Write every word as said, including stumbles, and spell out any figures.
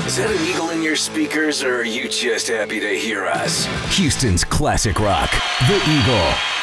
Is that an eagle in your speakers, or are you just happy to hear us? Houston's classic rock, The Eagle.